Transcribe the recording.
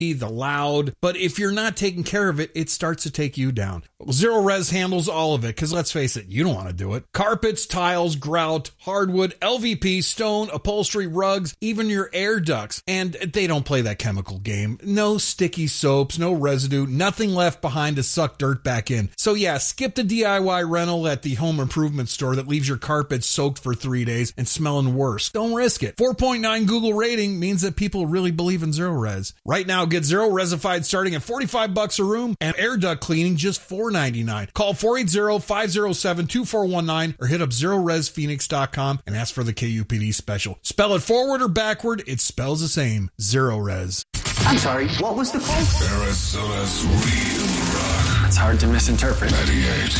the loud, but if you're not taking care of it, it starts to take you down. Zero Res handles all of it, because let's face it, you don't want to do it. Carpets, tiles, grout, hardwood, LVP, stone, upholstery, rugs, even your air ducts. And they don't play that chemical game. No sticky soaps, no residue, nothing left behind to suck dirt back in. So yeah, skip the DIY rental at the home improvement store that leaves your carpet soaked for 3 days and smelling worse. Don't risk it. 4.9 Google rating means that people really believe in Zero Res. Right now, get Zero Resified starting at $45 a room and air duct cleaning just $4.99. Call 480-507-2419 or hit up ZeroResPhoenix.com and ask for the KUPD special. Spell it forward or backward, it spells the same. Zero Res. I'm sorry, what was the quote? Arizona's real rock. It's hard to misinterpret. 98